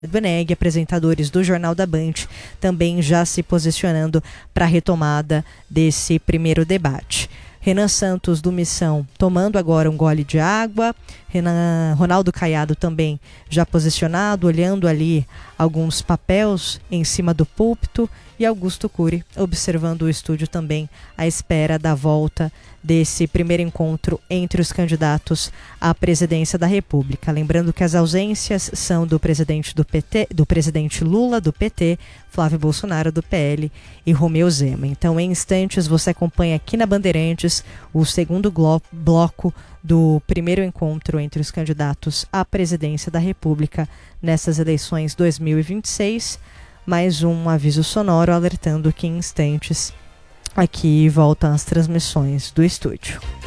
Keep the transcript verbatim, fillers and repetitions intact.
Domenech, apresentadores do Jornal da Band, também já se posicionando para a retomada desse primeiro debate. Renan Santos, do Missão, tomando agora um gole de água. Renan, Ronaldo Caiado também já posicionado, olhando ali alguns papéis em cima do púlpito. E Augusto Cury observando o estúdio também à espera da volta desse primeiro encontro entre os candidatos à presidência da República. Lembrando que as ausências são do presidente do P T, do presidente Lula, do P T, Flávio Bolsonaro, do P L e Romeu Zema. Então, em instantes, você acompanha aqui na Bandeirantes o segundo bloco do primeiro encontro entre os candidatos à presidência da República nessas eleições dois mil e vinte e seis. Mais um aviso sonoro alertando que em instantes aqui voltam as transmissões do estúdio.